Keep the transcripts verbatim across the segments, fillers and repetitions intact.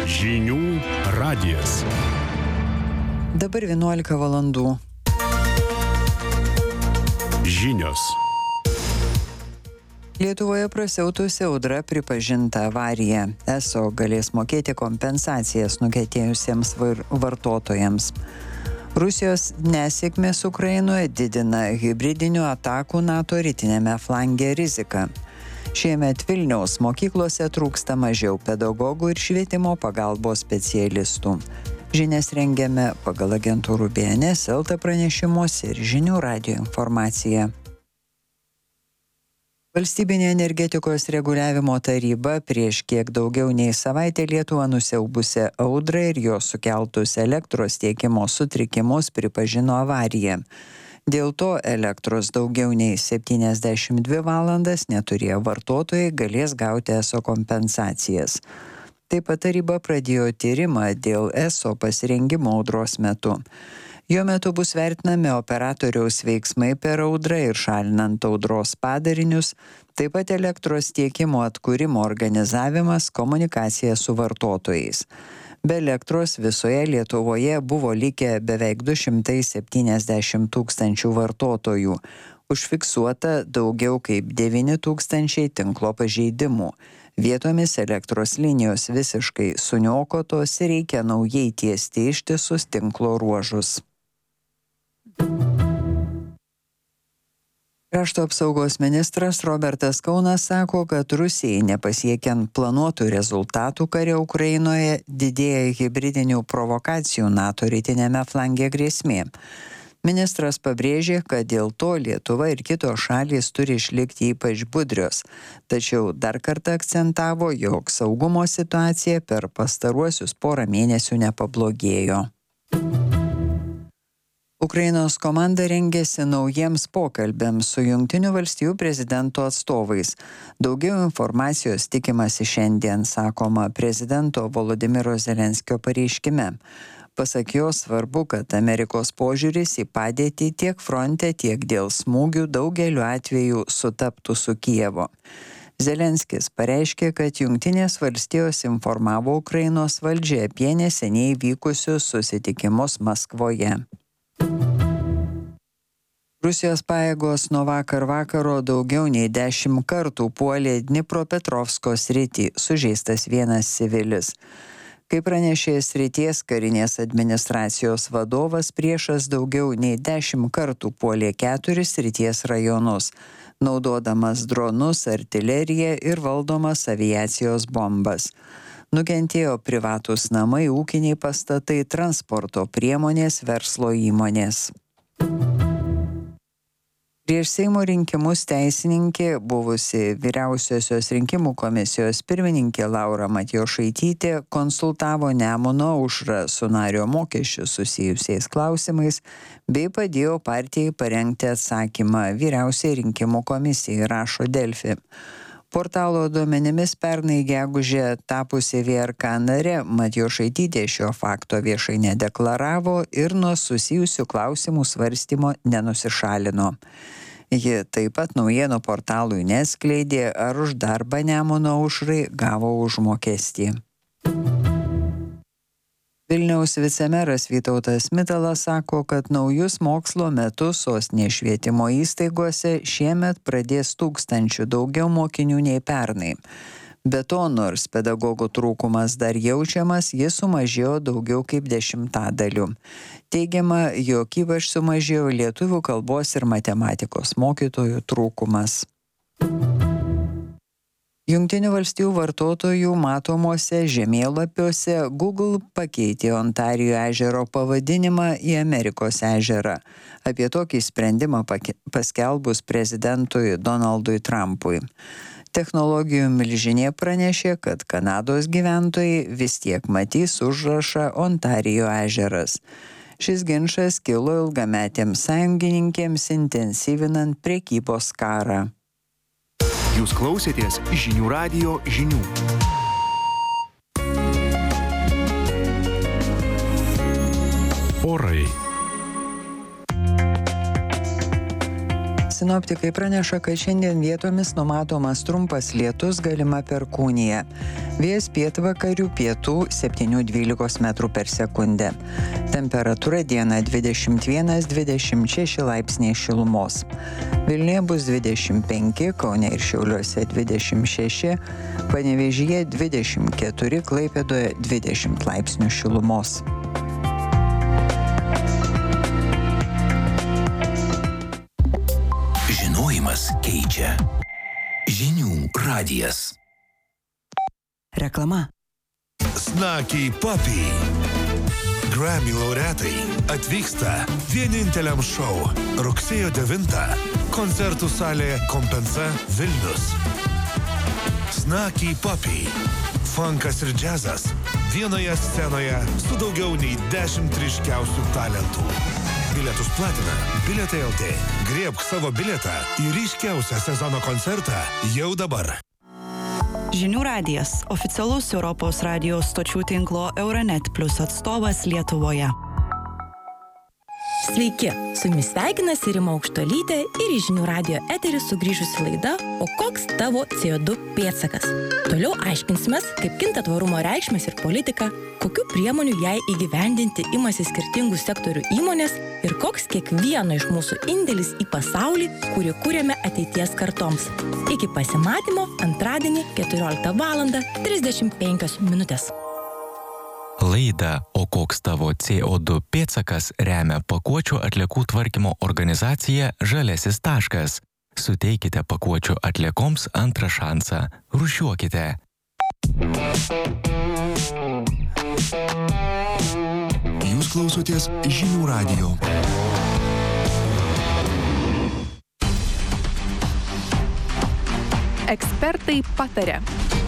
Žinių radijas. Dabar vienuolika valandų. Žinios. Lietuvoje prasiautusi audra pripažinta avarija. eso galės mokėti kompensacijas nukentėjusiems var- vartotojams. Rusijos nesėkmės Ukrainoje didina hibridinių atakų NATO rytiniame flange riziką. Šiemet Vilniaus mokyklose trūksta mažiau pedagogų ir švietimo pagalbos specialistų. Žinias rengiame pagal agentūrų B N S, L T pranešimus ir Žinių radijo informaciją. Valstybinė energetikos reguliavimo taryba prieš kiek daugiau nei savaitę Lietuvą nusiaubusią audrą ir jos sukeltus elektros tiekimo sutrikimus pripažino avariją. Dėl to elektros daugiau nei septyniasdešimt dvi valandas neturėję vartotojai galės gauti eso kompensacijas. Taip pat taryba pradėjo tyrimą dėl eso pasirengimo audros metu. Jo metu bus vertinami operatoriaus veiksmai per audrą ir šalinant audros padarinius, taip pat elektros tiekimo atkūrimo organizavimas, komunikacija su vartotojais. Be elektros visoje Lietuvoje buvo likę beveik du šimtai septyniasdešimt tūkstančių vartotojų. Užfiksuota daugiau kaip devyni tūkstančiai tinklo pažeidimų. Vietomis elektros linijos visiškai suniokotos ir reikia naujai tiesti ištisus tinklo ruožus. Krašto apsaugos ministras Robertas Kaunas sako, kad Rusijai nepasiekiant planuotų rezultatų kare Ukrainoje didėja hibridinių provokacijų NATO rytiniame flange grėsmė. Ministras pabrėžė, kad dėl to Lietuva ir kitos šalys turi išlikti ypač budrios, tačiau dar kartą akcentavo, jog saugumo situacija per pastaruosius porą mėnesių nepablogėjo. Ukrainos komanda rengėsi naujiems pokalbėms su Jungtinių valstijų prezidento atstovais. Daugiau informacijos tikimasi šiandien, sakoma prezidento Volodymyro Zelenskio pareiškime. Pasak jo svarbu, kad Amerikos požiūris į padėtį tiek fronte, tiek dėl smūgių daugeliu atveju sutaptų su Kijevo. Zelenskis pareiškė, kad Jungtinės valstijos informavo Ukrainos valdžią apie neseniai vykusius susitikimus Maskvoje. Rusijos pajėgos nuo vakar vakaro daugiau nei dešimt kartų puolė Dnipropetrovsko sritį, sužeistas vienas civilis. Kaip pranešė srities karinės administracijos vadovas, priešas daugiau nei dešimt kartų puolė keturis srities rajonus, naudodamas dronus, artileriją ir valdomas aviacijos bombas. Nukentėjo privatūs namai, ūkiniai pastatai, transporto priemonės, verslo įmonės. Prieš Seimo rinkimus teisininkė, buvusi Vyriausiosios rinkimų komisijos pirmininkė Laura Matjošaitytė, konsultavo Nemuno aušrą su nario mokesčių susijusiais klausimais bei padėjo partijai parengti atsakymą Vyriausiai rinkimų komisijai, rašo Delfi. Portalo duomenimis pernai gegužę tapusi V R K nare Matjošaitytė šio fakto viešai nedeklaravo ir nuo susijusių klausimų svarstymo nenusišalino. Ji taip pat naujienų portalui neskleidė, ar už darbą Nemuno aušrai gavo užmokestį. Vilniaus vicemeras Vytautas Mitalas sako, kad naujus mokslo metus sostinės švietimo įstaigose šiemet pradės tūkstančių daugiau mokinių nei pernai. Be to, nors pedagogų trūkumas dar jaučiamas, jis sumažėjo daugiau kaip dešimtadaliu. Teigiama, jog ypač sumažėjo lietuvių kalbos ir matematikos mokytojų trūkumas. Jungtinių valstijų vartotojų matomuose žemėlapiuose Google pakeitė Ontarijo ežero pavadinimą į Amerikos ežerą. Apie tokį sprendimą paskelbus prezidentui Donaldui Trumpui. Technologijų milžinė pranešė, kad Kanados gyventojai vis tiek matys užrašą Ontarijo ežeras. Šis ginčas kilo ilgametėms sąjungininkėms intensyvinant prekybos karą. Jūs klausėtės Žinių radijo žinių. Orai. Sinoptikai praneša, kad šiandien vietomis numatomas trumpas lietus, galima perkūnija. Vėjas pietvakarių pietų septyni dvylika metrų per sekundę. Temperatūra dieną dvidešimt vienas dvidešimt šeši laipsniai šilumos. Vilniuje bus dvidešimt penki, Kaune ir Šiauliuose dvidešimt šeši, Panevėžyje dvidešimt keturi, Klaipėdoje dvidešimt laipsnių šilumos. Žinojimas keičia. Žinių radijas. Reklama. Snakiai Papiai. Grammy laureatai atvyksta vieninteliam šou rugsėjo devintą koncertų salė Kompensa Vilnius. Snakiai Papiai. Funkas ir džiazas vienoje scenoje su daugiau nei dešimt ryškiausių talentų. Bilietus platina Bilietai L T. Griebk savo bilietą į ryškiausią sezono koncertą jau dabar. Žinių radijas – oficialus Europos radijos stočių tinklo Euronet Plus atstovas Lietuvoje. Sveiki, su jumis sveikinasi Rima Aukštuolytė ir į Žinių radijo eterį sugrįžusi laida O koks tavo C O du pėdsakas? Toliau aiškinsimės, kaip kinta tvarumo reikšmės ir politika, kokių priemonių jai įgyvendinti imasi skirtingų sektorių įmonės ir koks kiekvieno iš mūsų indėlis į pasaulį, kurį kūrėme ateities kartoms. Iki pasimatymo antradienį keturioliktą valandą trisdešimt penkios minutės. Laidą O koks tavo C O du pėdsakas remia pakuočių atliekų tvarkymo organizacija Žaliasis taškas. Suteikite pakuočių atliekoms antrą šansą. Rūšiuokite. Jūs klausotės Žinių radijo. Ekspertai pataria.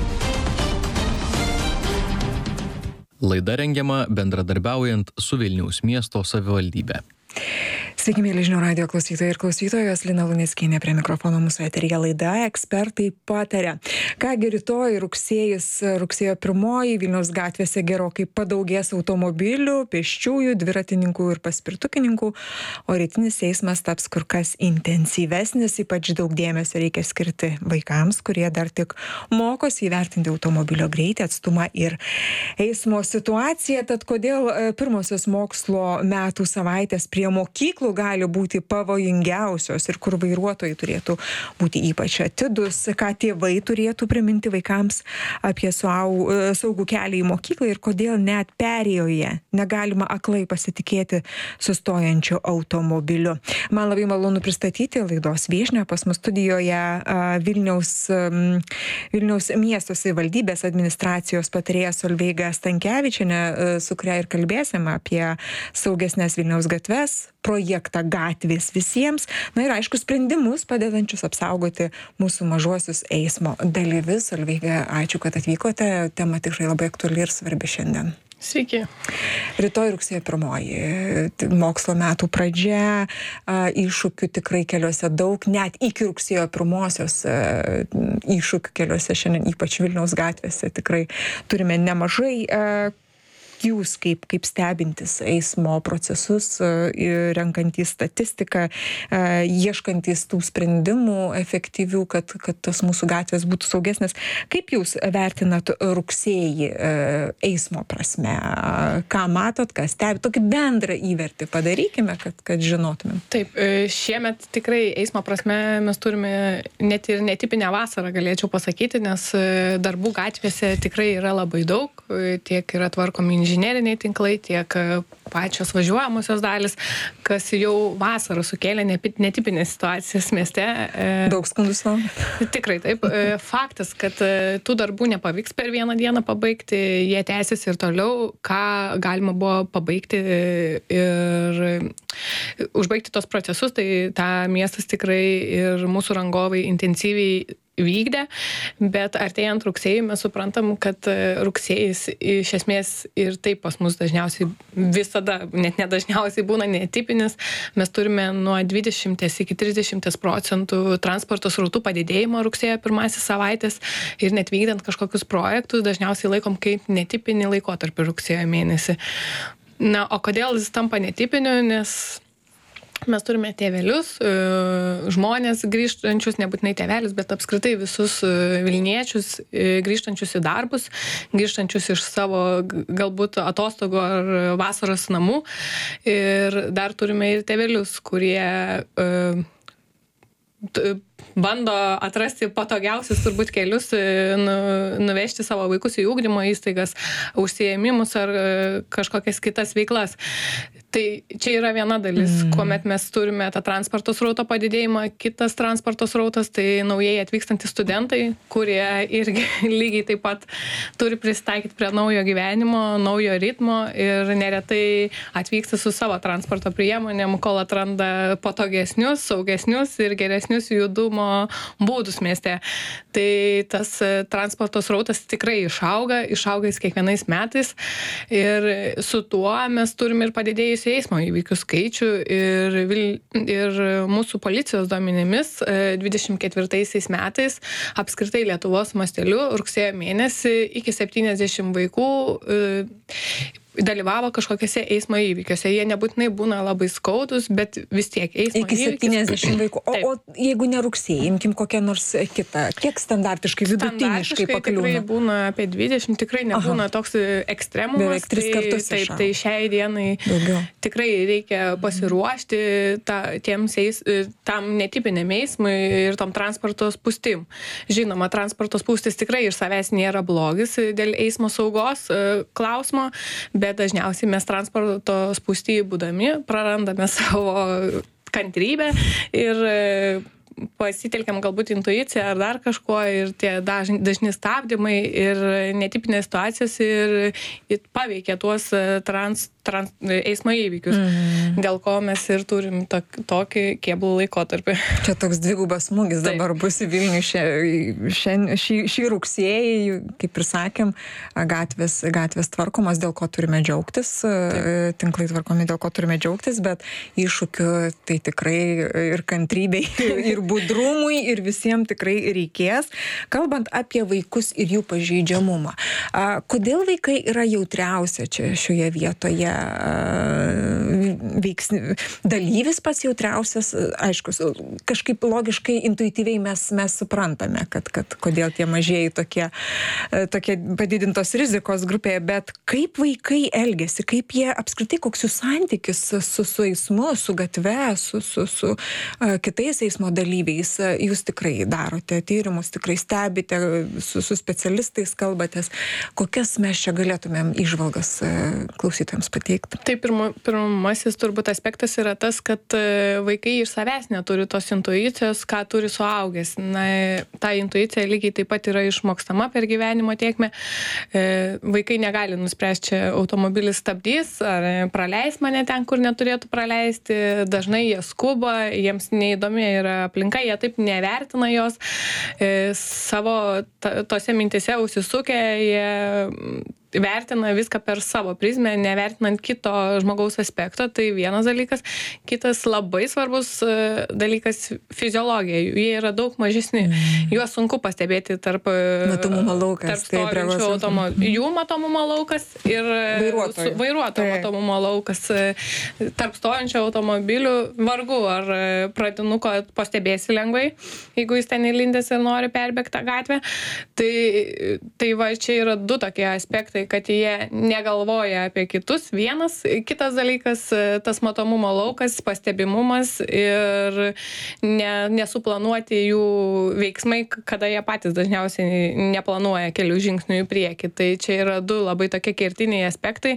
Laida rengiama bendradarbiaujant su Vilniaus miesto savivaldybe. Sveiki, mėly Žinių radijo klausytojai ir klausytojos, Lina Luneckienė prie mikrofono, mūsų eteryje laida Ekspertai pataria. Kągi rytoj rugsėjis, rugsėjo pirmoji Vilniaus gatvėse gerokai padaugės automobilių, pėsčiųjų, dviratininkų ir paspirtukininkų, o rytinis eismas taps kur kas intensyvesnis, ypač daug dėmesio reikia skirti vaikams, kurie dar tik mokosi įvertinti automobilio greitį, atstumą ir eismo situaciją. Tad kodėl pirmosios mokslo metų savaitės prie mokyklų gali būti pavojingiausios ir kur vairuotojai turėtų būti ypač atidus, ką tėvai turėtų priminti vaikams apie suau, saugų kelią į mokyklą ir kodėl net perėjoje negalima aklai pasitikėti sustojančiu automobiliu. Man labai malonu pristatyti laidos viešnią pas mus studijoje Vilniaus, Vilniaus miesto savivaldybės administracijos patarėja Solveiga Stankevičienė, su kuria ir kalbėsime apie saugesnes Vilniaus gatves, projektą Gatvės visiems, na ir aišku sprendimus padedančius apsaugoti mūsų mažuosius eismo dalyvius. Solveiga, ačiū, kad atvykote. Tema tikrai labai aktuali ir svarbi šiandien. Sveiki. Rytoj rugsėjo pirmoji, mokslo metų pradžia, iššūkių tikrai keliuose daug, net iki rugsėjo pirmosios iššūkių keliuose šiandien, ypač Vilniaus gatvėse, tikrai turime nemažai. Jūs kaip, kaip stebintis eismo procesus, renkantys statistiką, ieškantys tų sprendimų efektyvių, kad, kad tas mūsų gatvės būtų saugesnės. Kaip jūs vertinat rugsėjį eismo prasme? Ką matot, ką stebit? Tokį bendrą įvertį padarykime, kad, kad žinotumėm. Taip, šiemet tikrai eismo prasme mes turime net ir netipinę vasarą, galėčiau pasakyti, nes darbų gatvėse tikrai yra labai daug, tiek yra tvarkomi inžineriniai tinklai, tiek pačios važiuojamosios dalis, kas jau vasarą sukėlė netipinės situacijas mieste. Daug skundų sulaukė. Tikrai taip. Faktas, kad tų darbų nepavyks per vieną dieną pabaigti, jie tęsis ir toliau, ką galima buvo pabaigti ir užbaigti tos procesus, tai tą miestas tikrai ir mūsų rangovai intensyviai vykdė, bet artėjant rugsėjui mes suprantam, kad rugsėjis iš esmės ir taip pas mus dažniausiai visada, net nedažniausiai būna netipinis. Mes turime nuo dvidešimt iki trisdešimt procentų transporto srautų padidėjimo rugsėjo pirmasis savaitės ir net vykdant kažkokius projektus dažniausiai laikom kaip netipinį laikotarpį rugsėjo mėnesį. Na, o kodėl jis tampa netipiniu, nes Mes turime tėvelius, žmonės grįžtančius, nebūtinai tėvelius, bet apskritai visus vilniečius grįžtančius į darbus, grįžtančius iš savo galbūt atostogų ar vasaros namų. Ir dar turime ir tėvelius, kurie bando atrasti patogiausius turbūt kelius, nu, nuvežti savo vaikus į ugdymo įstaigas, užsiėmimus ar kažkokias kitas veiklas. Tai čia yra viena dalis, mm. kuomet mes turime tą transporto srauto padidėjimą. Kitas transporto srautas tai naujai atvykstantys studentai, kurie irgi lygiai taip pat turi prisitaikyti prie naujo gyvenimo, naujo ritmo ir neretai atvyksta su savo transporto priemonėm, kol atranda patogesnius, saugesnius ir geresnius judumo būdus mieste. Tai tas transporto srautas tikrai išauga, išauga jis kiekvienais metais ir su tuo mes turime ir padidėjus eismo įvykių skaičių ir, ir mūsų policijos duomenimis dvidešimt ketvirtaisiais metais apskritai Lietuvos masteliu rugsėjo mėnesį iki septyniasdešimt vaikų dalyvavo kažkokiuose eismo įvykiuose. Jie nebūtinai būna labai skaudus, bet vis tiek eismo iki įvykis. septyniasdešimt vaikų. O, o jeigu ne rugsėjai, imkim kokią nors kitą, kiek standartiškai, vidutiniškai pakliūna? Tikrai būna apie dvidešimt, tikrai nebūna Aha. toks ekstremumas. Beveik tris kartus tai, taip, tai šiai dienai Daugiau. Tikrai reikia pasiruošti ta, tiems eis, tam netipiniam eismui ir tom transporto spūstim. Žinoma, transporto spūstis tikrai iš savęs nėra blogis dėl eismo saugos klausimo, bet dažniausiai mes transporto spūstyje būdami prarandame savo kantrybę ir pasitelkiam galbūt intuiciją ar dar kažko ir tie dažni, dažni stabdymai ir netipinės situacijos ir, ir paveikia tuos trans, trans, eismo įvykius, mm. dėl ko mes ir turim tok, tokį keblų laikotarpį. Čia toks dvigubas smūgis Taip. Dabar bus į Vilnių šį, šį, šį rugsėjį, kaip ir sakėm, gatvės, gatvės tvarkomos, dėl ko turime džiaugtis, Taip. tinklai tvarkomi, dėl ko turime džiaugtis, bet iššūkių tai tikrai ir kantrybei, ir budrumui, ir visiems tikrai reikės. Kalbant apie vaikus ir jų pažeidžiamumą, kodėl vaikai yra jautriausia čia šioje vietoje? Veiksni, dalyvis pats jautriausias, aišku, kažkaip logiškai, intuityviai mes, mes suprantame, kad, kad kodėl tie mažieji tokie, tokie padidintos rizikos grupėje, bet kaip vaikai elgiasi, kaip jie apskritai, koks jų santykis su, su eismu, su gatve, su, su, su uh, kitais eismo dalyviais. Jūs tikrai darote tyrimus, tikrai stebite, su, su specialistais kalbatės. Kokias mes čia galėtumėm įžvalgas uh, klausytojams pateikti? Tai pirma, pirmasis turbūt aspektas yra tas, kad vaikai iš savęs neturi tos intuicijos, ką turi suaugęs. Na, ta intuicija lygiai taip pat yra išmokstama per gyvenimo tėkmę. Vaikai negali nuspręsti, čia automobilis stabdys ar praleis mane ten, kur neturėtų praleisti. Dažnai jie skuba, jiems neįdomi yra aplinka, jie taip nevertina jos. Savo tose mintise užsisukę, jie vertina viską per savo prizmę, nevertinant kito žmogaus aspekto, tai vienas dalykas. Kitas labai svarbus dalykas - fiziologija. Jie yra daug mažesni. Mm. Juos sunku pastebėti tarp matomumo laukas, tarp stovinčių automobilių. Jų matomumo laukas ir vairuotojo, vairuotojo matomumo laukas. Tarp stovinčių automobilių vargu ar pradinuko pastebėsi lengvai, jeigu jis ten įlindęs ir nori perbėgti tą gatvę. Tai, tai va, čia yra du tokie aspektai, kad jie negalvoja apie kitus. Vienas, kitas dalykas, tas matomumo laukas, pastebimumas ir ne, nesuplanuoti jų veiksmai, kada jie patys dažniausiai neplanuoja kelių žingsnių į priekį. Tai čia yra du labai tokie kertiniai aspektai,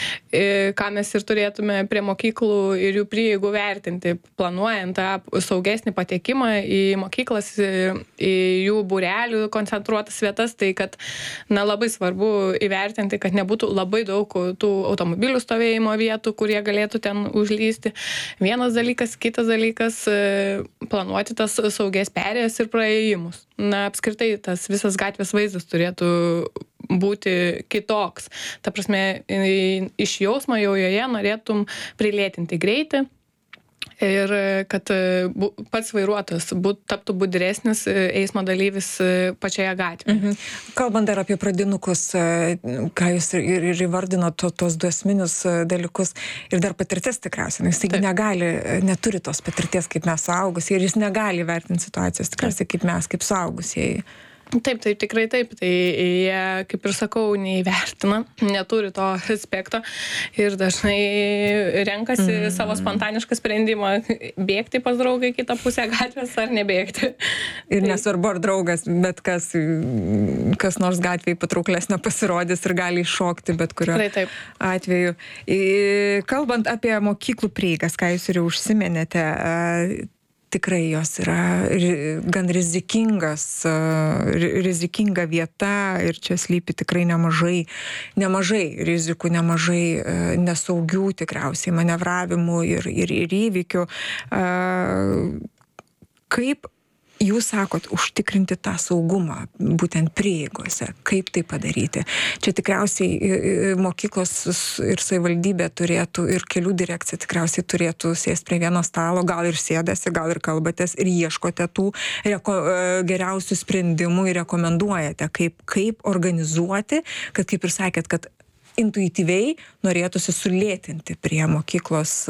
ką mes ir turėtume prie mokyklų ir jų prieigų vertinti, planuojant tą saugesnį patekimą į mokyklas, į jų būrelių koncentruotas vietas, tai kad na, labai svarbu įvertinti, kad nebūtų labai daug tų automobilių stovėjimo vietų, kurie galėtų ten užlysti. Vienas dalykas, kitas dalykas - planuoti tas saugias perėjas ir praėjimus. Na, apskritai, tas visas gatvės vaizdas turėtų būti kitoks. Ta prasme, iš jausmo jau joje norėtum prilėtinti greitį, ir kad bu, pats vairuotojas būt, taptų budresnis eismo dalyvis pačioje gatvėje. Mhm. Kalbant dar apie pradinukus, ką jūs ir, ir įvardinot to, tos du esminius dalykus ir dar patirtis tikriausiai, nes jis negali, neturi tos patirties kaip mes suaugusieji ir jis negali vertinti situacijos tikriausiai kaip mes, kaip suaugusieji. Taip, taip, tikrai taip. Tai jie, kaip ir sakau, neįvertina, neturi to aspekto ir dažnai renkasi mm. savo spontanišką sprendimą bėgti pas draugą į kitą pusę gatvės ar nebėgti. Ir tai... nesvarbu, ar draugas, bet kas, kas nors gatvėje patrauklesnio pasirodys ir gali iššokti bet kurio taip, taip. atveju. Kalbant apie mokyklų prieigas, ką jūs ir užsiminėte, tikrai jos yra gan rizikingas, rizikinga vieta ir čia slypi tikrai nemažai, nemažai rizikų, nemažai nesaugių tikriausiai manevravimų ir, ir, ir įvykių. Kaip jūs sakot, užtikrinti tą saugumą būtent prieigose? Kaip tai padaryti? Čia tikriausiai mokyklos ir savivaldybė turėtų, ir kelių direkcija tikriausiai turėtų sėsti prie vieno stalo, gal ir sėdasi, gal ir kalbatės ir ieškote tų reko, geriausių sprendimų ir rekomenduojate, kaip, kaip organizuoti, kad kaip ir sakėt, kad intuityviai norėtųsi sulėtinti prie mokyklos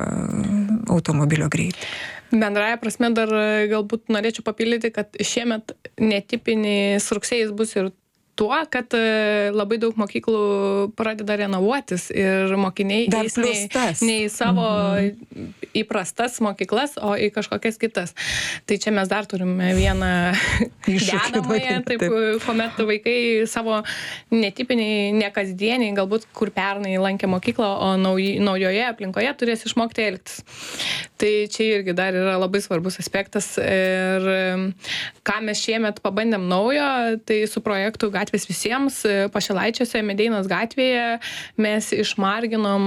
uh, automobilio greitį. Bendraja prasme dar galbūt norėčiau papildyti, kad šiemet netipinis rugsėjis bus ir tuo, kad labai daug mokyklų pradeda renovuotis ir mokiniai dar eis ne, ne į savo mm-hmm. įprastas mokyklas, o į kažkokias kitas. Tai čia mes dar turime vieną dedamąją, taip, kuomet vaikai savo netipiniai, nekasdieniai, galbūt kur pernai lankė mokyklą, o nauj, naujoje aplinkoje turės išmokti elgtis. Tai čia irgi dar yra labai svarbus aspektas ir ką mes šiemet pabandėm naujo, tai su projektu Gatvės visiems Pašilaičiuose, Medeinos gatvėje mes išmarginom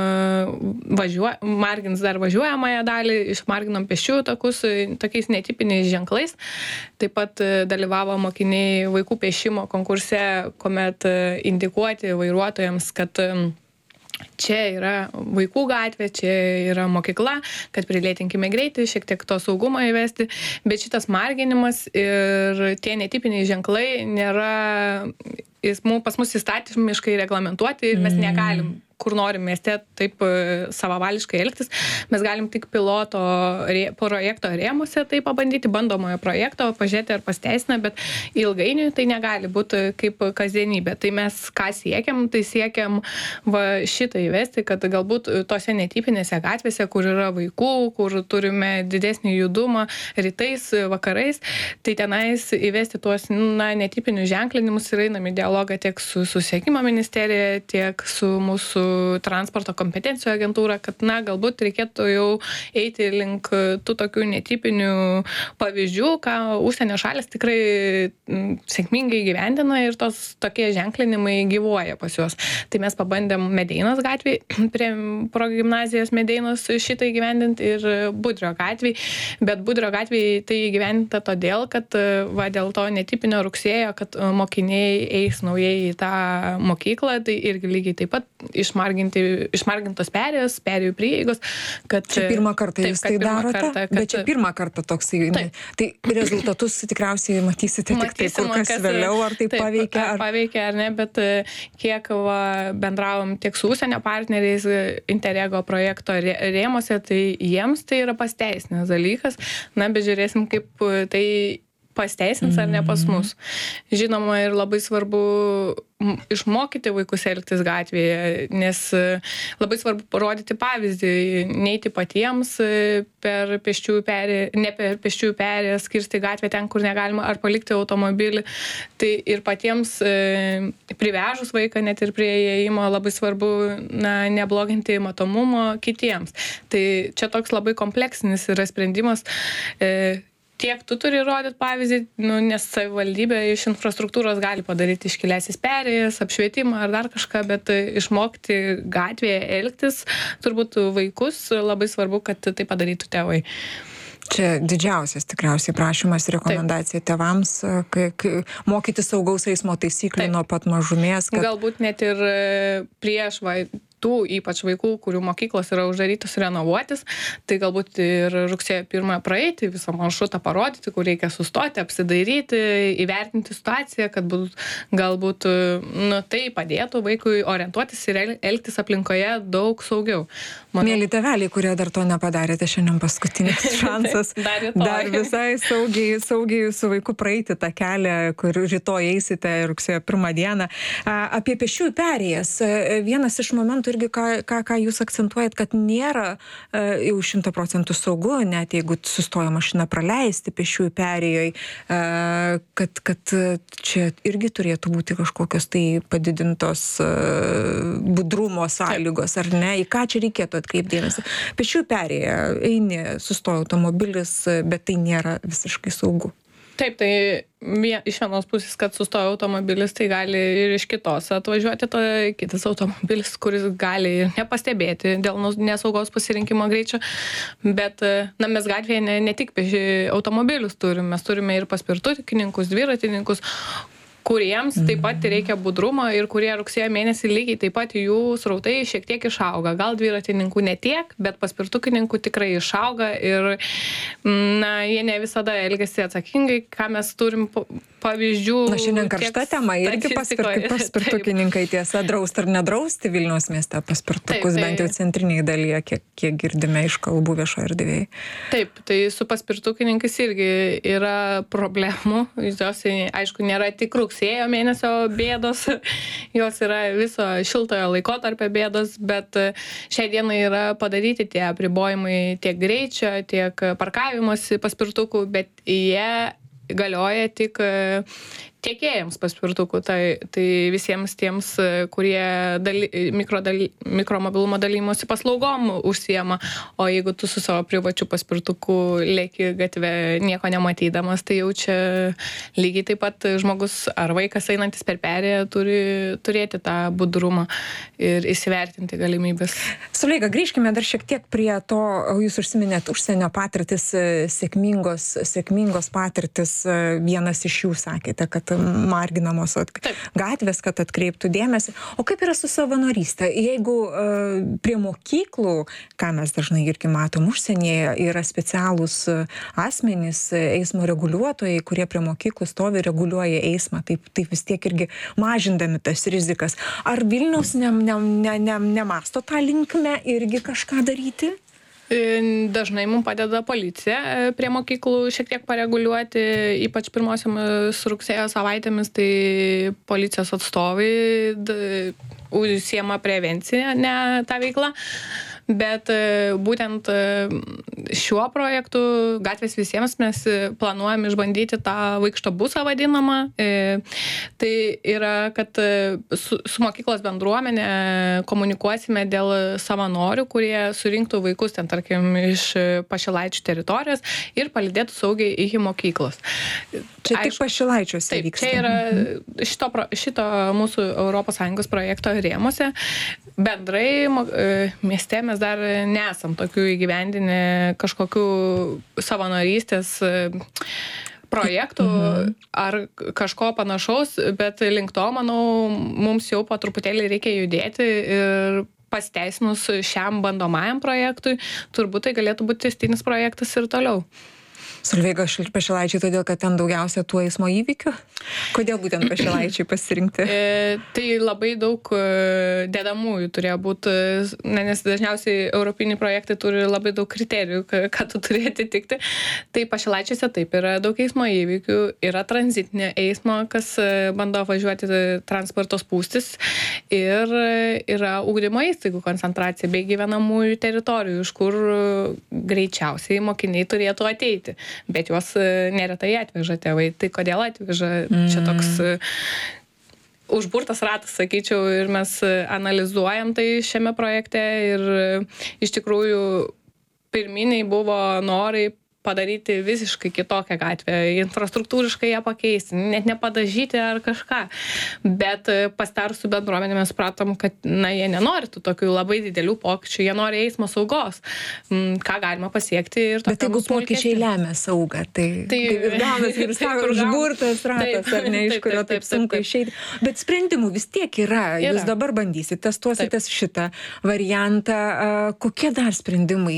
važiuo, margins dar važiuojamąją dalį, išmarginom pėsčiųjų takus tokiais netipiniais ženklais. Taip pat dalyvavo mokiniai vaikų pėšimo konkurse, kuomet indikuoti vairuotojams, kad čia yra vaikų gatvė, čia yra mokykla, kad prilėtinkime greitį, šiek tiek to saugumą įvesti, bet šitas marginimas ir tie netipiniai ženklai nėra, jis, pas mus įstatymiškai reglamentuoti ir mes negalim kur norim mieste taip savavališkai elgtis. Mes galim tik piloto rė, projekto rėmuose tai pabandyti, bandomojo projekto, pažiūrėti ar pasteisina, bet ilgainiui tai negali būti kaip kasdienybė. Tai mes ką siekiam, tai siekiam va, šitą įvesti, kad galbūt tose netipinėse gatvėse, kur yra vaikų, kur turime didesnį judumą rytais, vakarais, tai tenais įvesti tuos na, netipinius ženklinimus ir einam į dialogą tiek su susisiekimo ministerija, tiek su mūsų transporto kompetencijų agentūra, kad, na, galbūt reikėtų jau eiti link tų tokių netipinių pavyzdžių, ką užsienio šalis tikrai sėkmingai gyvendina ir tos tokie ženklinimai gyvuoja pas juos. Tai mes pabandėm Medeinos gatvėje, prie progimnazijos Medeinos šitą įgyvendinti ir Budrio gatvėje, bet Budrio gatvėje tai įgyvendinta todėl, kad va, dėl to netipinio rugsėjo, kad mokiniai eis naujai į tą mokyklą, tai irgi lygiai taip pat išmargintos perėjos, perėjų prieigos, kad... Čia pirmą kartą taip, jūs tai darote, kartą, kad, bet čia pirmą kartą toksai... Taip. Tai rezultatus tikriausiai matysite tik tai kur kas vėliau, ar tai taip, paveikia? Ar... Paveikia ar ne, bet kiek va, bendravom tiek su užsienio partneriais Interrego projekto rėmose, tai jiems tai yra pasteisinęs dalykas. Na, bet žiūrėsim, kaip tai pasteisins ar ne pas mus. Žinoma, ir labai svarbu išmokyti vaikus elgtis gatvėje, nes labai svarbu parodyti pavyzdį, neiti patiems per pėsčiųjų perėją, ne per pėsčiųjų perėją, skirsti gatvę ten, kur negalima, ar palikti automobilį. Tai ir patiems privežus vaiką, net ir prie įėjimo, labai svarbu na, nebloginti matomumo kitiems. Tai čia toks labai kompleksinis yra sprendimas. Tiek tu turi rodyti pavyzdį, nu, nes savivaldybė iš infrastruktūros gali padaryti iškilėsis perėjas, apšvietimą ar dar kažką, bet išmokti gatvėje elgtis, turbūt vaikus labai svarbu, kad tai padarytų tėvai. Čia didžiausias tikriausiai prašymas ir rekomendacija Taip. Tėvams, kai, kai mokyti saugaus eismo taisyklių Taip. Nuo pat mažumės. Kad... Galbūt net ir prieš va, tų ypač vaikų, kurių mokyklos yra uždarytos, renovuotis, tai galbūt ir rugsėjo pirmą praeiti, visą maršrutą parodyti, kur reikia sustoti, apsidairyti, įvertinti situaciją, kad būt, galbūt nu, tai padėtų vaikui orientuotis ir elgtis aplinkoje daug saugiau. Manau, mėly tėveliai, kurie dar to nepadarėte, šiandien paskutinis šansas dar, dar visai saugiai, saugiai su vaiku praeiti tą kelią, kur rytoj eisite rugsėjo pirmą dieną. Apie pėsčiųjų perėjas. Vienas iš momentų irgi, ką, ką, ką jūs akcentuojat, kad nėra jau šimta procentų saugu, net jeigu sustoja mašina praleisti pėsčiųjų perėjoj, kad, kad čia irgi turėtų būti kažkokios tai padidintos budrumo sąlygos, ar ne? Į ką čia reikėtų atkreipdėmėsi? Pėsčiųjų perėja, eini, sustoja automobilis, bet tai nėra visiškai saugu. Taip, tai vien, iš vienos pusės, kad sustoja automobilis, tai gali ir iš kitos atvažiuoti to, kitas automobilis, kuris gali ir nepastebėti dėl nesaugos pasirinkimo greičio, bet na, mes gatvėje ne, ne tik automobilius turime, mes turime ir paspirtukininkus, dviratininkus, kuriems taip pat reikia budrumo ir kurie rugsėjo mėnesį lygiai taip pat jų srautai šiek tiek išauga. Gal dviratininkų ne tiek, bet paspirtukininkų tikrai išauga ir na, jie ne visada elgiasi atsakingai, ką mes turim pavyzdžių. Na, šiandien karšta tema irgi paspirtukininkai, paspirtukininkai tiesa, drausti ar nedrausti Vilniaus mieste paspirtukus, bent jau centriniai dalyje, kiek, kiek girdime iš kalbų viešoje erdvėje. Taip, tai su paspirtukininkais irgi yra problemų. Jos, aišku, nėra tik rugsėjo mėnesio bėdos, jos yra viso šiltojo laikotarpio bėdos, bet šiai dienai yra padaryti tie apribojimai tiek greičio, tiek parkavimosi paspirtukų, bet jie galioja tik tiekėjams paspirtukų, tai, tai visiems tiems, kurie daly, mikro daly, mikromobilumo dalymosi paslaugom užsiema, o jeigu tu su savo privačiu paspirtuku lėki gatvę nieko nematydamas, tai jau čia lygiai taip pat žmogus ar vaikas einantis per perėją turi turėti tą budrumą ir įsivertinti galimybės. Solveiga, grįžkime dar šiek tiek prie to, jūs užsiminėt užsienio patirtis, sėkmingos, sėkmingos patirtis, vienas iš jų sakėte, kad marginamos gatvės, kad atkreiptų dėmesį. O kaip yra su savanorystė? Jeigu uh, prie mokyklų, ką mes dažnai irgi matom užsienyje, yra specialūs asmenys, eismo reguliuotojai, kurie prie mokyklų stovi, reguliuoja eismą, taip, taip vis tiek irgi mažindami tas rizikas. Ar Vilnius ne, ne, ne, ne, nemasto tą linkmę irgi kažką daryti? Dažnai mums padeda policija prie mokyklų šiek tiek pareguliuoti, ypač pirmosiomis rugsėjo savaitėmis, tai policijos atstovai užsiema prevenciją, ne tą veiklą. Bet būtent šiuo projektu Gatvės visiems mes planuojam išbandyti tą vaikšto busą vadinamą. Tai yra, kad su, su mokyklos bendruomenė komunikuosime dėl savanorių, kurie surinktų vaikus ten, tarkim, iš Pašilaičių teritorijos ir palydėtų saugiai iki mokyklos. Čia tik Pašilaičiuose vyksta. Čia yra šito, šito mūsų Europos Sąjungos projekto rėmuose. Bendrai mieste mes dar nesam tokių įgyvendinę kažkokių savanorystės projektų mhm. ar kažko panašaus, bet link to, manau, mums jau po truputėlį reikia judėti ir pasiteisinus šiam bandomajam projektui, turbūt tai galėtų būti tęstinis projektas ir toliau. Solveiga, Pašilaičiai, todėl, kad ten daugiausia tų eismo įvykių? Kodėl būtent Pašilaičiai pasirinkti? E, tai labai daug dedamųjų turėjo būti, nes dažniausiai europiniai projektai turi labai daug kriterijų, ką tu turi atitikti. Tai Pašilaičiuose taip yra daug eismo įvykių, yra tranzitinė eismo, kas bando važiuoti transporto spūstis ir yra ugdymo įstaigų koncentracija bei gyvenamųjų teritorijų, iš kur greičiausiai mokiniai turėtų ateiti. Bet juos neretai atveža tėvai. Tai kodėl atveža? Mm. Čia toks užburtas ratas, sakyčiau, ir mes analizuojam tai šiame projekte ir iš tikrųjų pirminiai buvo norai padaryti visiškai kitokią gatvę, infrastruktūriškai ją pakeisti, net nepadažyti ar kažką. Bet pasitarus su bendruomenėmis supratom, kad na, jie nenori tų tokių labai didelių pokyčių, jie nori eismo saugos. Ką galima pasiekti ir bet jeigu pokyčiai lemia saugą, tai, tai, tai ir gaunas, kaip sako, užburtas ratas, taip, ar ne, iš kurio taip, taip, taip sunku išeiti. Bet sprendimų vis tiek yra. yra. Jūs dabar bandysite, testuositės šitą variantą. Kokie dar sprendimai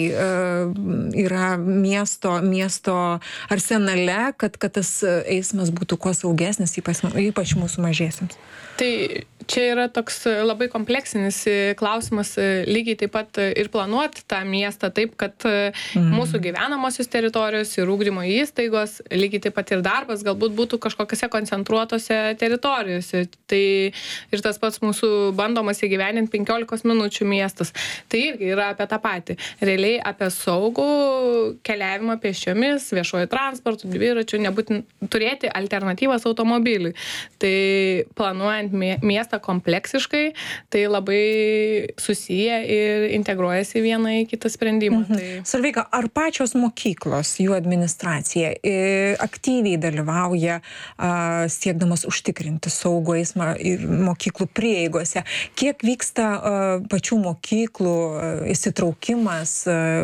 yra miesto, miesto arsenale, kad, kad tas eismas būtų kuo saugesnis, ypač, ypač mūsų mažiesiems? Tai čia yra toks labai kompleksinis klausimas, lygiai taip pat ir planuoti tą miestą taip, kad mm. mūsų gyvenamosios teritorijos ir ugdymo įstaigos, lygiai taip pat ir darbas galbūt būtų kažkokiose koncentruotose teritorijose. Tai ir tas pats mūsų bandomas įgyveninti penkiolikos minučių miestas. Tai irgi yra apie tą patį. Realiai apie saugų keliavimą pėsčiomis, viešuoju transportu, dviračiu, nebūtent turėti alternatyvas automobiliui. Tai planuojant miestą kompleksiškai, tai labai susiję ir integruojasi vieną į kitą sprendimą. Mhm. Tai... Solveiga, ar pačios mokyklos, jų administracija aktyviai dalyvauja siekdamas užtikrinti saugų eismą ir mokyklų prieigose? Kiek vyksta pačių mokyklų įsitraukimas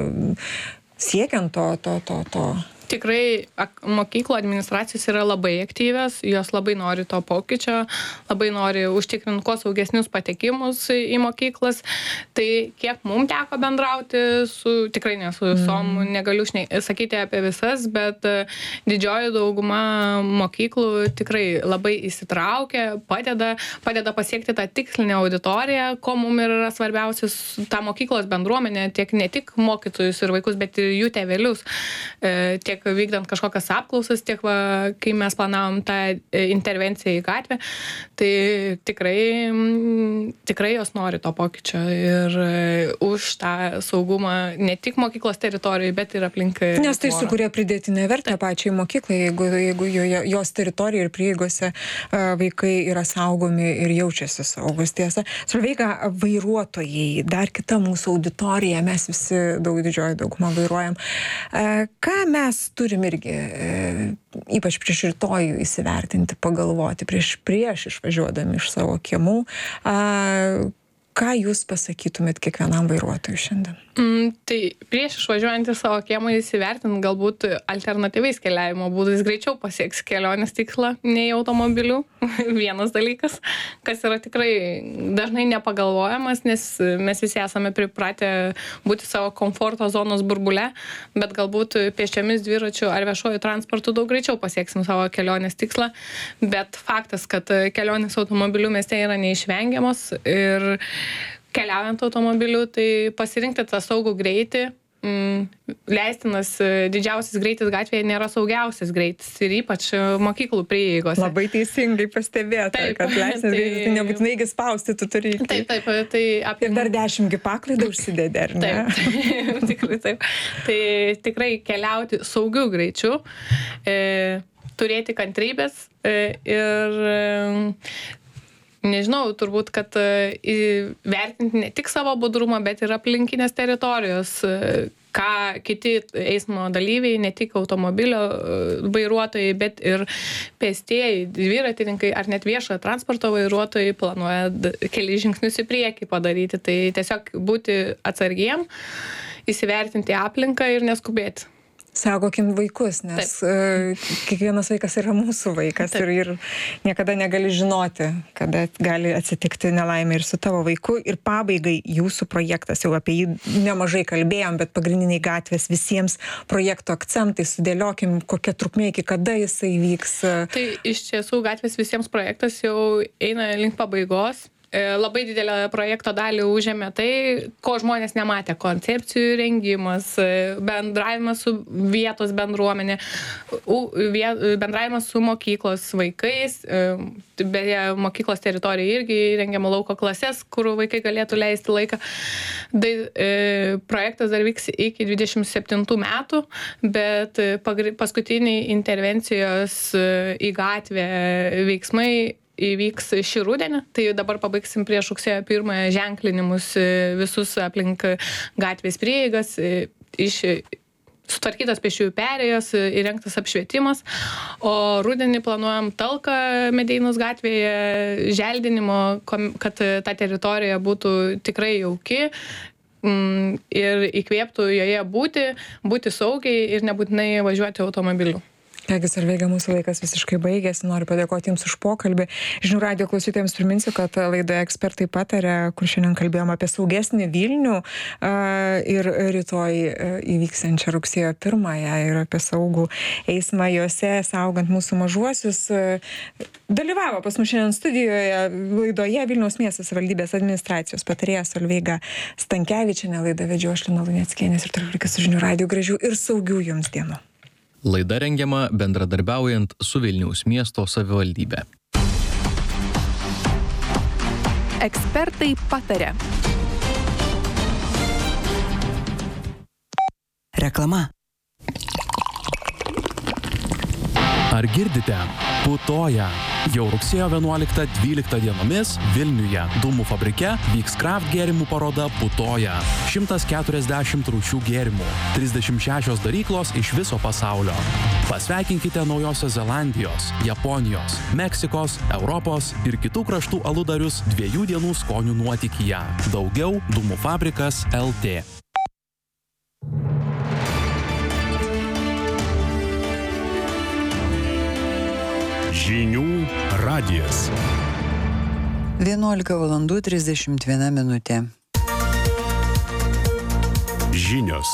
siekiant to, to, to, to? Tikrai mokyklų administracijos yra labai aktyvios, jos labai nori to pokyčio, labai nori užtikrinti kuo saugesnius patekimus į mokyklas. Tai kiek mums teko bendrauti su, tikrai ne su visom, mm. negaliu šne, sakyti apie visas, bet didžioji dauguma mokyklų tikrai labai įsitraukia, padeda, padeda pasiekti tą tikslinę auditoriją, ko mums yra svarbiausias tą mokyklos bendruomenę, tiek ne tik mokytojus ir vaikus, bet ir jų tėvelius, tiek vykdant kažkokias apklausas, tiek va, kai mes planavom tą intervenciją į gatvę, tai tikrai, tikrai jos nori to pokyčio ir už tą saugumą ne tik mokyklos teritorijoje, bet ir aplink. Nes tai sukuria pridėtinę vertę pačiai mokyklai, jeigu, jeigu joje, jos teritorijoje ir prieigose vaikai yra saugomi ir jaučiasi saugus. Tiesa, Solveiga, vairuotojai, dar kita mūsų auditorija, mes visi daug didžioji daugumą vairuojam. Ką mes turim irgi, ypač prieš rytojų įsivertinti, pagalvoti, prieš, prieš išvažiuodami iš savo kiemų. A, ką jūs pasakytumėt kiekvienam vairuotojui šiandien? Mm, tai prieš išvažiuojant į savo kiemą įsivertinti galbūt alternatyviais keliavimo būdais greičiau pasieks kelionės tikslą nei automobiliu. Vienas dalykas, kas yra tikrai dažnai nepagalvojamas, nes mes visi esame pripratę būti savo komforto zonos burbule, bet galbūt pėsčiomis, dviračiu ar viešuoju transportu daug greičiau pasieksim savo kelionės tikslą. Bet faktas, kad kelionės automobiliu mieste yra neišvengiamos ir keliaujant automobiliu, tai pasirinkti tą saugų greitį. Mm, leistinas didžiausias greitis gatvėje nėra saugiausias greitis ir ypač mokyklų prieigose. Labai teisingai pastebėta, taip, kad leistinas tai... greitis tai nebūtinai spausti, tu turi. Taip, taip, tai apie... Ir dar dešimt paklaidų užsidėdė, ar ne? Taip, tikrai taip. Tai tikrai keliauti saugiu greičiu, e, turėti kantrybės e, ir... E, Nežinau, turbūt, kad vertinti ne tik savo budrumą, bet ir aplinkinės teritorijos, ką kiti eismo dalyviai, ne tik automobilio vairuotojai, bet ir pėstieji, dviratininkai ar net viešojo transporto vairuotojai planuoja keli žingsnius į priekį padaryti. Tai tiesiog būti atsargiem, įsivertinti aplinką ir neskubėti. Saugokim vaikus, nes uh, kiekvienas vaikas yra mūsų vaikas ir, ir niekada negali žinoti, kada gali atsitikti nelaimė ir su tavo vaiku. Ir pabaigai jūsų projektas, jau apie jį nemažai kalbėjom, bet pagrindiniai gatvės visiems projekto akcentai, sudėliokim, kokia trukmė, iki kada jisai vyks. Tai iš tiesų gatvės visiems projektas jau eina link pabaigos. Labai didelę projekto dalį užėmė tai, ko žmonės nematė. Koncepcijų rengimas, bendravimas su vietos bendruomenė, bendravimas su mokyklos vaikais. Beje, mokyklos teritorijoje irgi rengiama lauko klasės, kur vaikai galėtų leisti laiką. Tai, e, projektas dar vyks iki dvidešimt septintų metų, bet paskutiniai intervencijos į gatvę veiksmai įvyks šį rudenį, tai dabar pabaigsim prieš rugsėjo pirmąją ženklinimus visus aplink gatvės prieigas, iš sutvarkytas pėsčiųjų perėjos, įrengtas apšvietimas, o rudenį planuojam talką Medeinus gatvėje, želdinimo, kad ta teritorija būtų tikrai jauki ir įkvėptų joje būti, būti saugiai ir nebūtinai važiuoti automobiliu. Kągi, Solveiga, mūsų laikas visiškai baigėsi. Noriu padėkoti Jums už pokalbį. Žinių radijo klausytojams priminsiu, kad laidoje ekspertai pataria, kur šiandien kalbėjom apie saugesnį Vilnių ir rytoj įvyksiančią rugsėjo pirmąją ir apie saugų eismą juose, saugant mūsų mažuosius. Dalyvavo pas mus šiandien studijoje laidoje Vilniaus miesto savivaldybės administracijos patarėja Solveiga Stankevičienė. Laidą vedžiau aš, Lina Luneckienė, ir toliau likite su Žinių radiju. Gražių ir saugių Jums dienų. Laida rengiama bendradarbiaujant su Vilniaus miesto savivaldybe. Ekspertai pataria. Reklama. Ar girdite? Putoja. Jau rugsėjo vienuoliktą dvyliktą dienomis Vilniuje Dūmų fabrike vyks kraft gėrimų paroda Putoja. šimtas keturiasdešimt rūšių gėrimų, trisdešimt šešios daryklos iš viso pasaulio. Pasveikinkite Naujosios Zelandijos, Japonijos, Meksikos, Europos ir kitų kraštų aludarius dviejų dienų skonių nuotykyje. Daugiau Dūmų fabrikas L T. Žinių radijas. vienuolika valandų trisdešimt viena minutė. Žinios.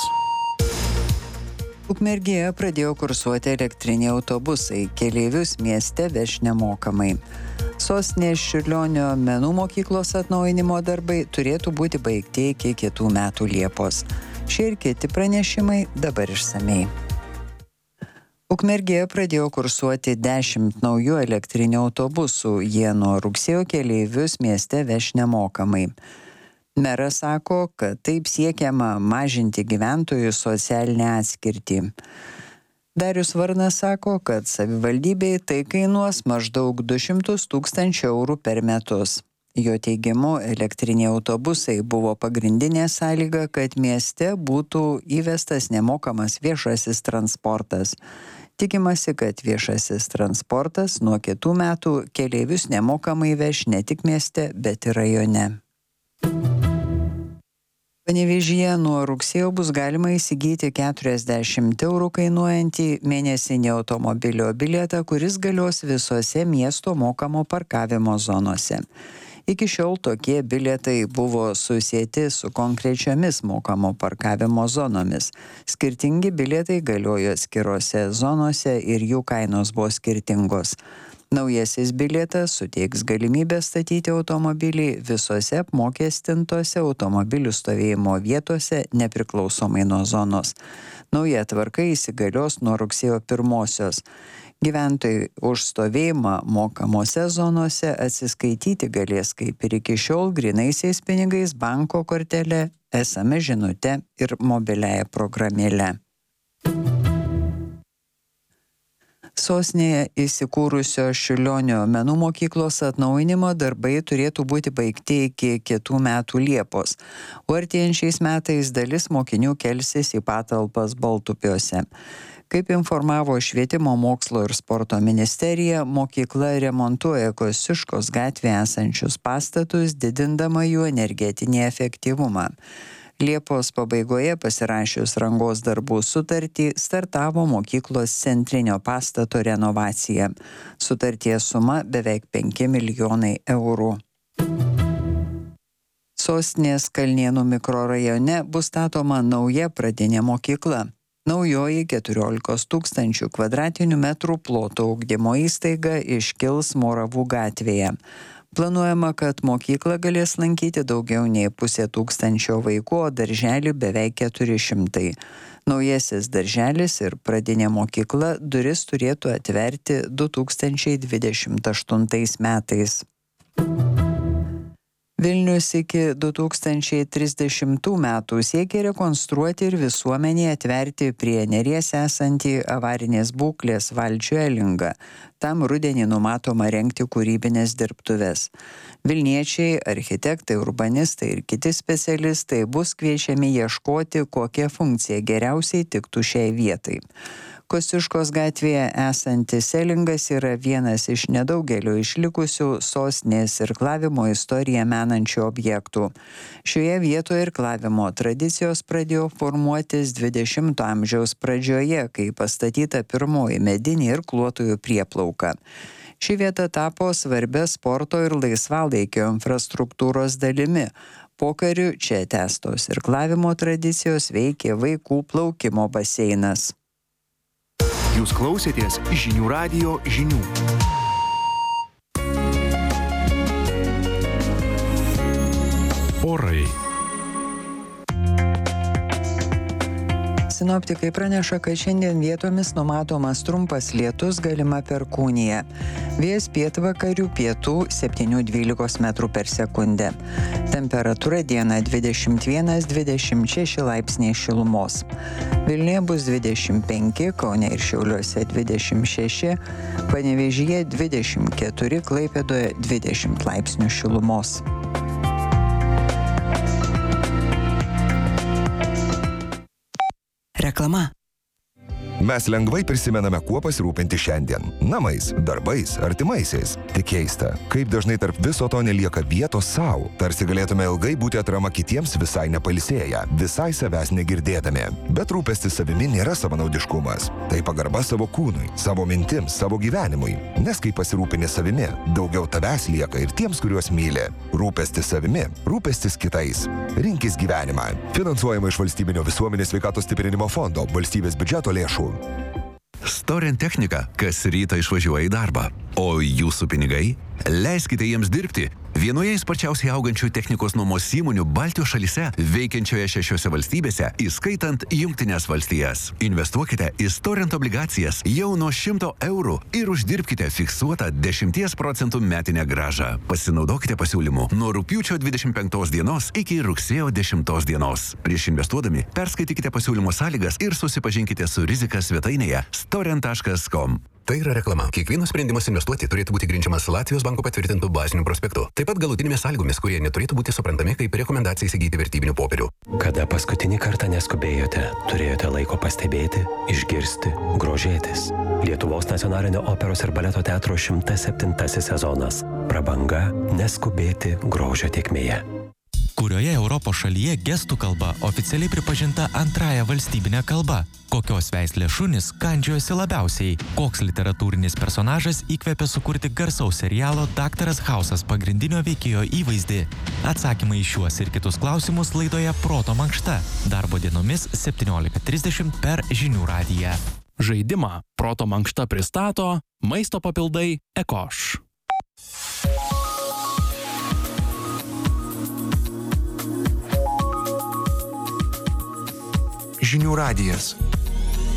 Ukmergėje pradėjo kursuoti elektriniai autobusai, keleivius mieste veš nemokamai. Sostinės Čiurlionio menų mokyklos atnaujinimo darbai turėtų būti baigti iki kitų metų Liepos. Šie ir kiti pranešimai dabar išsamei. Ukmergėje pradėjo kursuoti dešimt naujų elektrinių autobusų, jie nuo rugsėjo keleivius mieste veš nemokamai. Meras sako, kad taip siekiama mažinti gyventojų socialinę atskirtį. Darius Varnas sako, kad savivaldybei tai kainuos maždaug du šimtus tūkstančių eurų per metus. Jo teigimu, elektriniai autobusai buvo pagrindinė sąlyga, kad mieste būtų įvestas nemokamas viešasis transportas. Tikimasi, kad viešasis transportas nuo kitų metų keleivius nemokamai veš ne tik mieste, bet ir rajone. Panevėžyje nuo rugsėjo bus galima įsigyti keturiasdešimt eurų kainuojantį mėnesinį automobilio bilietą, kuris galios visose miesto mokamo parkavimo zonose. Iki šiol tokie bilietai buvo susieti su konkrečiomis mokamo parkavimo zonomis. Skirtingi bilietai galiojo skirose zonose ir jų kainos buvo skirtingos. Naujasis bilietas suteiks galimybę statyti automobilį visose apmokestintose automobilių stovėjimo vietose nepriklausomai nuo zonos. Nauja tvarka įsigalios nuo rugsėjo pirmosios. Gyventojai už stovėjimą mokamose zonose atsiskaityti galės kaip ir iki šiol grynaisiais pinigais, banko kortelė, S M S žinute ir mobiliaja programėle. Sostinėje įsikūrusio Čiurlionio menų mokyklos atnaujinimo darbai turėtų būti baigti iki kitų metų Liepos, o artėjančiais metais dalis mokinių kelsis į patalpas Baltupiuose. Kaip informavo Švietimo mokslo ir sporto ministerija, mokykla remontuoja Kosciuškos gatvėje esančius pastatus, didindama jų energetinį efektyvumą. Liepos pabaigoje pasirašius rangos darbų sutartį startavo mokyklos centrinio pastato renovacija. Sutarties suma beveik penki milijonai eurų. Sostinės Kalnėnų mikrorajone bus statoma nauja pradinė mokykla. Naujoji keturiolikos tūkstančių kvadratinių metrų ploto ugdymo įstaiga iškils Moravų gatvėje. Planuojama, kad mokyklą galės lankyti daugiau nei pusė tūkstančio vaikų, o darželį beveik keturi šimtai. Naujasis darželis ir pradinė mokykla duris turėtų atverti du tūkstančiai dvidešimt aštuntais metais. Vilnius iki du tūkstančiai trisdešimtų metų siekia rekonstruoti ir visuomenėje atverti prie Neries esantį avarinės būklės Valčių Elingą. Tam rudenį numatoma rengti kūrybinės dirbtuves. Vilniečiai, architektai, urbanistai ir kiti specialistai bus kviečiami ieškoti, kokia funkcija geriausiai tiktų šiai vietai. Kosciuškos gatvėje esantis Elingas yra vienas iš nedaugelio išlikusių sostinės irklavimo istoriją menančių objektų. Šioje vietoje irklavimo tradicijos pradėjo formuotis dvidešimto amžiaus pradžioje, kai pastatyta pirmoji medinė irkluotojų prieplauka. Ši vieta tapo svarbia sporto ir laisvalaikio infrastruktūros dalimi. Pokariu čia tęstos irklavimo tradicijos veikė vaikų plaukimo baseinas. Jūs klausėtės Žinių radijo žinių. Orai. Sinoptikai praneša, kad šiandien vietomis numatomas trumpas lietus, galima perkūnija. Vėjas pietvakarių pietų septyni dvylika metrų per sekundę. Temperatūra dieną dvidešimt vienas dvidešimt šeši laipsniai šilumos. Vilniuje bus dvidešimt penki, Kaune ir Šiauliuose dvidešimt šeši, Panevėžyje dvidešimt keturi, Klaipėdoje dvidešimt laipsnių šilumos. Reklama. Mes lengvai prisimename, kuo pasirūpinti šiandien. Namais, darbais, artimaisiais. Tik keista, kaip dažnai tarp viso to nelieka vietos savo. Tarsi galėtume ilgai būti atrama kitiems visai nepailsėję, visai savęs negirdėdami. Bet rūpestis savimi nėra savanaudiškumas. Tai pagarba savo kūnui, savo mintims, savo gyvenimui. Nes kai pasirūpini savimi, daugiau tavęs lieka ir tiems, kuriuos myli. Rūpestis savimi, rūpestis kitais. Rinkis gyvenimą. Finansuojama iš Valstybinio visuomenės sveikatos stiprinimo fondo, valstybės biudžeto lėšų. Storent technika kas rytą išvažiuoja į darbą. O jūsų pinigai? Leiskite jiems dirbti. Vienoje sparčiausiai augančių technikos nuomos įmonių Baltijos šalyse, veikiančioje šešiose valstybėse, įskaitant Jungtines valstijas. Investuokite į Storent obligacijas jau nuo šimto eurų ir uždirbkite fiksuotą dešimties procentų metinę grąžą. Pasinaudokite pasiūlymu nuo rugpjūčio dvidešimt penktos dienos iki rugsėjo dešimtos dienos. Prieš investuodami perskaitykite pasiūlymo sąlygas ir susipažinkite su rizika svetainėje storent taškas com. Tai yra reklama. Kiekvienas sprendimas investuoti turėtų būti grindžiamas Latvijos banko patvirtintų bazinių prospektų. Taip pat galutinėmis sąlygomis, kurie neturėtų būti suprantami kaip rekomendacija įsigyti vertybinių popierių. Kada paskutinį kartą neskubėjote, turėjote laiko pastebėti, išgirsti, grožėtis. Lietuvos nacionalinio operos ir baleto teatro šimtas septintasis sezonas. Prabanga neskubėti grožio tėkmėje. Kurioje Europos šalyje gestų kalba oficialiai pripažinta antrąja valstybinė kalba? Kokios veislės šunys kandžiojosi labiausiai? Koks literatūrinis personažas įkvėpė sukurti garsaus serialo Daktaras Hausas pagrindinio veikėjo įvaizdį? Atsakymai į šiuos ir kitus klausimus laidoje Proto mankšta. Darbo dienomis septyniolika trisdešimt per Žinių radiją. Žaidimą Proto mankšta pristato maisto papildai Ekoš. Žinių radijas.